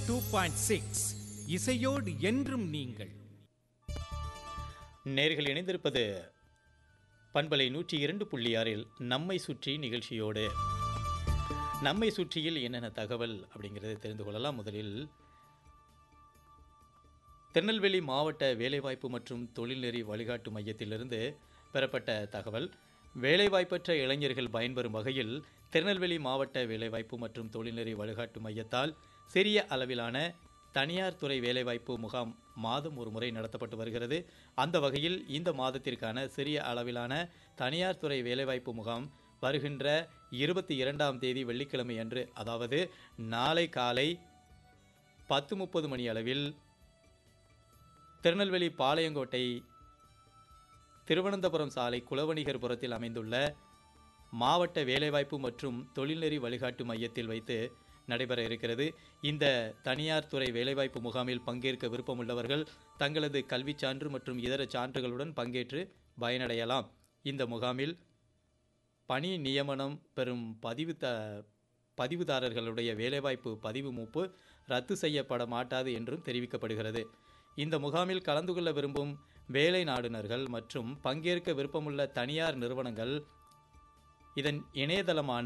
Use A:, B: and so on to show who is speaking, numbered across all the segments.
A: 102.6 இசையோடு என்றும் நீங்கள்.
B: நேர்கள் இணைந்திருப்பது பண்பலை 102.6 நம்மை சுற்றி நிகழ்ச்சியோடு. நம்மை சுற்றியில் என்னென்ன தகவல் அப்படிங்கிறத தெரிந்து கொள்ளலாம். முதலில் திருநெல்வேலி மாவட்ட வேலைவாய்ப்பு மற்றும் தொழில்நெறி வழிகாட்டு மையத்திலிருந்து பெறப்பட்ட தகவல். வேலைவாய்ப்பற்ற இளைஞர்கள் பயன்பெறும் வகையில் திருநெல்வேலி மாவட்ட வேலைவாய்ப்பு மற்றும் தொழில்நெறி வழிகாட்டு மையத்தால் சிறிய அளவிலான தனியார் துறை வேலைவாய்ப்பு முகாம் மாதம் ஒரு முறை நடத்தப்பட்டு வருகிறது. அந்த வகையில் இந்த மாதத்திற்கான சிறிய அளவிலான தனியார் துறை வேலைவாய்ப்பு முகாம் வருகின்ற 22ஆம் தேதி வெள்ளிக்கிழமை அன்று, அதாவது நாளை காலை 10:30 மணி அளவில் திருநெல்வேலி பாளையங்கோட்டை திருவனந்தபுரம் சாலை குலவணிகர்புரத்தில் அமைந்துள்ள மாவட்ட வேலைவாய்ப்பு மற்றும் தொழில்நெறி வழிகாட்டு மையத்தில் வைத்து நடைபெற இருக்கிறது. இந்த தனியார் துறை வேலைவாய்ப்பு முகாமில் பங்கேற்க விருப்பமுள்ளவர்கள் தங்களது கல்விச் சான்று மற்றும் இதர சான்றுகளுடன் பங்கேற்று பயனடையலாம். இந்த முகாமில் பணி நியமனம் பெறும் பதிவுதாரர்களுடைய வேலைவாய்ப்பு பதிவு மூப்பு ரத்து செய்யப்பட மாட்டாது என்றும் தெரிவிக்கப்படுகிறது. இந்த முகாமில் கலந்து கொள்ள விரும்பும் வேலை நாடுனர்கள் மற்றும் பங்கேற்க விருப்பமுள்ள தனியார் நிறுவனங்கள் இதன் இணையதளமான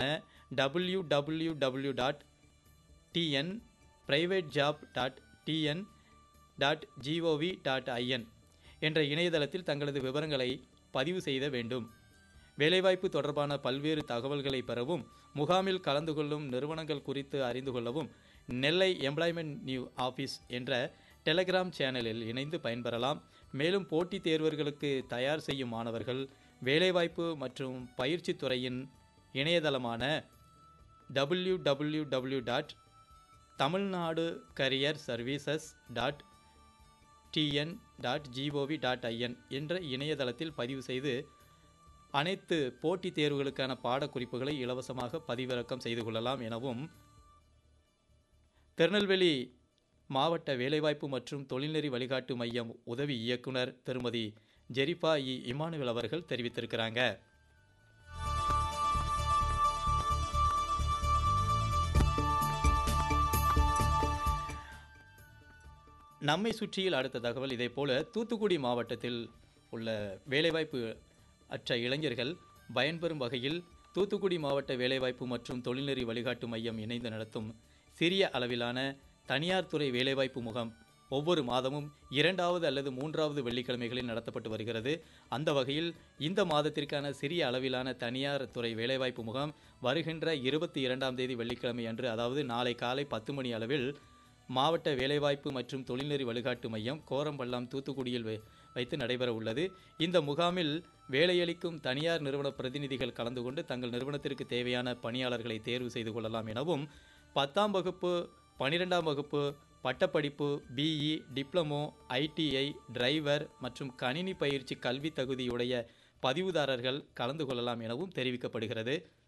B: www.tnprivatejob.tn.gov.in என்ற இணையதளத்தில் தங்களது விவரங்களை பதிவு செய்த வேண்டும். வேலைவாய்ப்பு தொடர்பான பல்வேறு தகவல்களை பெறவும் முகாமில் கலந்து கொள்ளும் நிறுவனங்கள் குறித்து அறிந்து கொள்ளவும் நெல்லை எம்ப்ளாய்மெண்ட் நியூ ஆஃபீஸ் என்ற டெலகிராம் சேனலில் இணைந்து பயன்பெறலாம். மேலும் போட்டித் தேர்வர்களுக்கு தயார் செய்யும் மாணவர்கள் வேலைவாய்ப்பு மற்றும் பயிற்சி துறையின் இணையதளமான www.tamilnaducareerservices.tn.gov.in என்ற இணையதளத்தில் பதிவு செய்து அனைத்து போட்டித் தேர்வுகளுக்கான பாடக்குறிப்புகளை இலவசமாக பதிவிறக்கம் செய்து கொள்ளலாம் எனவும் திருநெல்வேலி மாவட்ட வேலைவாய்ப்பு மற்றும் தொழில்நெறி வழிகாட்டு மையம் உதவி இயக்குனர் திருமதி ஜெரிஃபா இமானுவேல் அவர்கள் தெரிவித்திருக்கிறாங்க. நம்மை சுற்றியில் அடுத்த தகவல் இதேபோல தூத்துக்குடி மாவட்டத்தில் உள்ள வேலைவாய்ப்பு அற்ற இளைஞர்கள் பயன்பெறும் வகையில் தூத்துக்குடி மாவட்ட வேலைவாய்ப்பு மற்றும் தொழில்நெறி வழிகாட்டு மையம் இணைந்து நடத்தும் சிறிய அளவிலான தனியார் துறை வேலைவாய்ப்பு முகாம் ஒவ்வொரு மாதமும் 2வது அல்லது 3வது வெள்ளிக்கிழமைகளில் நடத்தப்பட்டு வருகிறது. அந்த வகையில் இந்த மாதத்திற்கான சிறிய அளவிலான தனியார் துறை வேலைவாய்ப்பு முகாம் வருகின்ற 22ஆம் தேதி வெள்ளிக்கிழமை அன்று, அதாவது நாளை காலை 10 மணி அளவில் மாவட்ட வேலைவாய்ப்பு மற்றும் தொழில்நெறி வழிகாட்டு மையம் கோரம்பள்ளம் தூத்துக்குடியில் வைத்து நடைபெற உள்ளது. இந்த முகாமில் வேலையளிக்கும் தனியார் நிறுவன பிரதிநிதிகள் கலந்து கொண்டு தங்கள் நிறுவனத்திற்கு தேவையான பணியாளர்களை தேர்வு செய்து கொள்ளலாம் எனவும் 10ஆம் வகுப்பு 12ஆம் வகுப்பு பட்டப்படிப்பு பிஇ டிப்ளமோ ஐடிஐ டிரைவர் மற்றும் கணினி பயிற்சி கல்வி தகுதியுடைய பதிவுதாரர்கள் கலந்து கொள்ளலாம் எனவும் தெரிவிக்கப்படுகிறது.